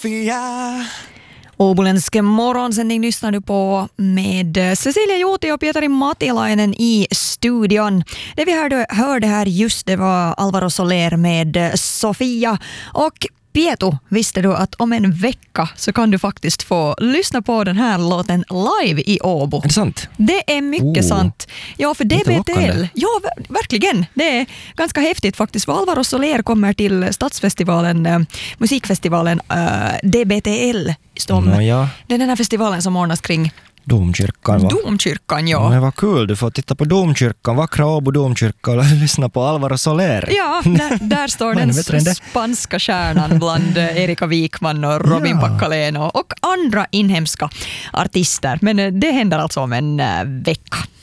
Åboländsk morgonsändning lyssnar du på med Cecilia Juuti och Pietari Matilainen i studion. Det vi hörde här just det var Alvaro Soler med Sofia. Och Pietu, visste du att om en vecka så kan du faktiskt få lyssna på den här låten live i Åbo? Är det sant? Det är mycket sant. Ja, för DBTL. lockande. Ja, verkligen. Det är ganska häftigt faktiskt. För Alvaro Soler kommer till stadsfestivalen, musikfestivalen DBTL. Ja. Det är den här festivalen som ordnas kring Domkyrkan, va? Domkyrkan, ja. Men vad kul, du får titta på Domkyrkan, vackra Åbo Domkyrka och lyssna på Alvaro Soler. Ja, där står den spanska stjärnan bland Erika Wikman och Robin Packalén och andra inhemska artister. Men det händer alltså om en vecka.